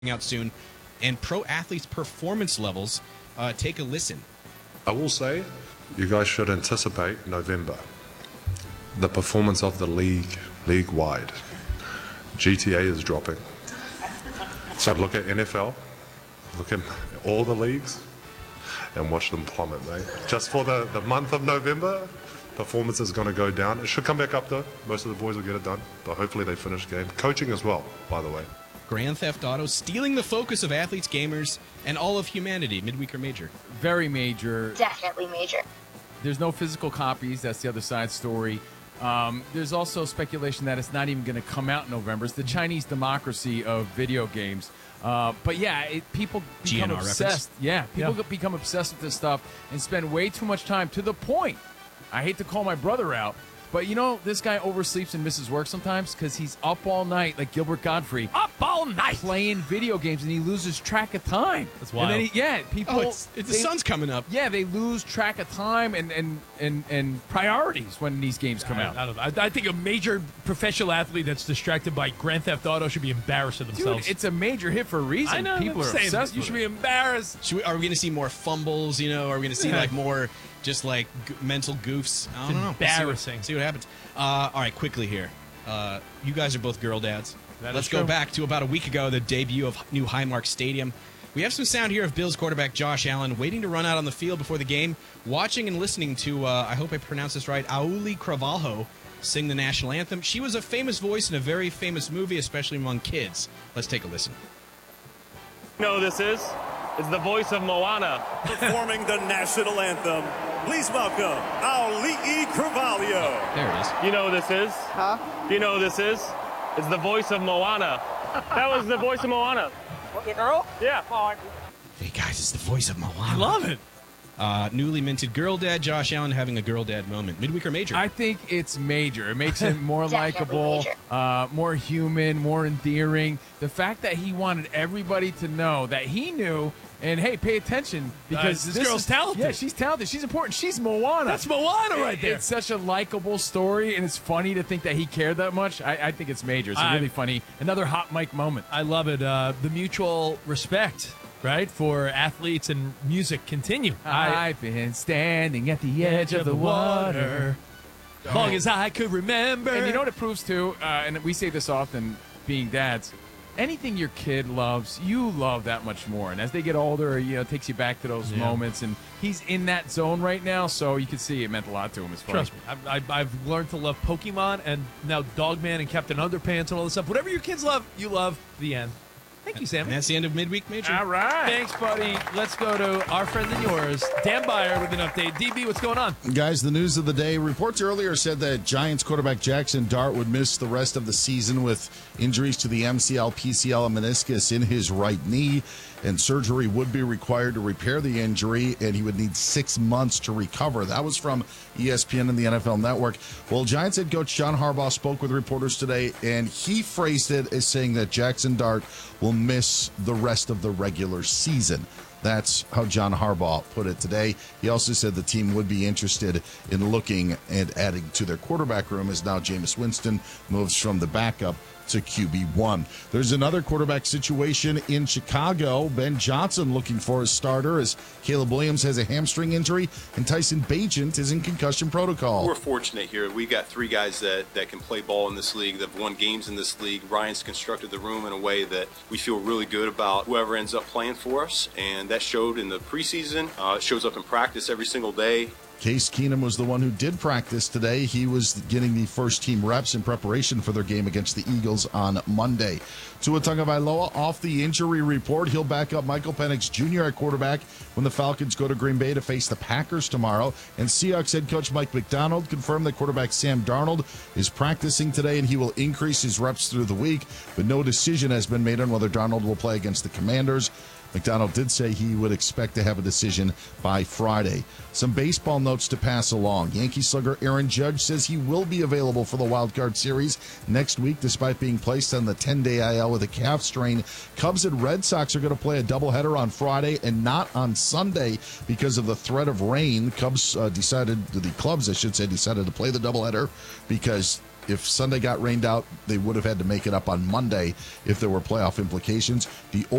out soon, and pro athletes' performance levels. Take a listen. I will say, you guys should anticipate November. The performance of the league-wide. GTA is dropping. So look at NFL, look at all the leagues, and watch them plummet, mate. Just for the month of November, performance is going to go down. It should come back up, though. Most of the boys will get it done, but hopefully they finish the game. Coaching as well, by the way. Grand Theft Auto stealing the focus of athletes, gamers, and all of humanity. Midweek or major? Very major. Definitely major. There's no physical copies. That's the other side story. There's also speculation that it's not even going to come out in November. It's the Chinese democracy of video games. But yeah, people become GNR obsessed. reference. Yeah, people become obsessed with this stuff and spend way too much time to the point. I hate to call my brother out, but you know, this guy oversleeps and misses work sometimes because he's up all night like Gilbert Godfrey. Up all night playing video games, and he loses track of time. That's wild. And then people. It's the sun's coming up. Yeah, they lose track of time and priorities when these games come out. I don't know. I think a major professional athlete that's distracted by Grand Theft Auto should be embarrassed of themselves. Dude, it's a major hit for a reason. I know. People are obsessed. You should be embarrassed. Are we going to see more fumbles? You know, are we going to see like more just like mental goofs? I don't know. Embarrassing. See what happens. All right, quickly here. You guys are both girl dads. Let's go back to about a week ago, the debut of new Highmark Stadium. We have some sound here of Bills quarterback Josh Allen waiting to run out on the field before the game, watching and listening to, I hope I pronounced this right, Auli'i Cravalho sing the national anthem. She was a famous voice in a very famous movie, especially among kids. Let's take a listen. You know who this is? It's the voice of Moana. Performing the national anthem, please welcome Auli'i Cravalho. There it is. You know who this is? Huh? Do you know who this is? It's the voice of Moana. That was the voice of Moana. What, your girl? Yeah. Hey, guys, it's the voice of Moana. I love it. Newly minted girl dad Josh Allen having a girl dad moment. Midweek or major? I think it's major. It makes him more Definitely likable, more human, more endearing. The fact that he wanted everybody to know that he knew, and hey, pay attention because this girl's talented. Yeah, she's talented. She's important. She's Moana. That's Moana right there. It's such a likable story, and it's funny to think that he cared that much. I think it's major. It's really funny. Another hot mic moment. I love it. The mutual respect, right, for athletes and music continue. I've been standing at the edge of the water. Long as I could remember. And you know what it proves too, and we say this often, being dads, anything your kid loves, you love that much more. And as they get older, you know, it takes you back to those moments. And he's in that zone right now, so you can see it meant a lot to him. It's funny. Trust me, I've learned to love Pokemon and now Dogman and Captain Underpants and all this stuff. Whatever your kids love, you love. The end. Thank you, Sammy. And that's the end of Midweek Major. All right. Thanks, buddy. Let's go to our friend and yours, Dan Byer, with an update. DB, what's going on? Guys, the news of the day. Reports earlier said that Giants quarterback Jackson Dart would miss the rest of the season with injuries to the MCL, PCL, and meniscus in his right knee, and surgery would be required to repair the injury, and he would need 6 months to recover. That was from ESPN and the NFL Network. Well, Giants head coach John Harbaugh spoke with reporters today, and he phrased it as saying that Jackson Dart will miss the rest of the regular season. That's how John Harbaugh put it today. He also said the team would be interested in looking and adding to their quarterback room as now Jameis Winston moves from the backup to QB1. There's another quarterback situation in Chicago. Ben Johnson looking for a starter as Caleb Williams has a hamstring injury and Tyson Bagent is in concussion protocol. We're fortunate here. We got three guys that can play ball in this league, that have won games in this league. Ryan's constructed the room in a way that we feel really good about whoever ends up playing for us, and that showed in the preseason. It shows up in practice every single day. Case Keenum was the one who did practice today. He was getting the first team reps in preparation for their game against the Eagles on Monday. Tua Tagovailoa off the injury report. He'll back up Michael Penix Jr. at quarterback when the Falcons go to Green Bay to face the Packers tomorrow. And Seahawks head coach Mike Macdonald confirmed that quarterback Sam Darnold is practicing today and he will increase his reps through the week, but no decision has been made on whether Darnold will play against the Commanders. McDonald did say he would expect to have a decision by Friday. Some baseball notes to pass along. Yankee slugger Aaron Judge says he will be available for the Wild Card Series next week despite being placed on the 10-day IL with a calf strain. Cubs and Red Sox are going to play a doubleheader on Friday and not on Sunday because of the threat of rain. The clubs decided to play the doubleheader because if Sunday got rained out, they would have had to make it up on Monday if there were playoff implications. The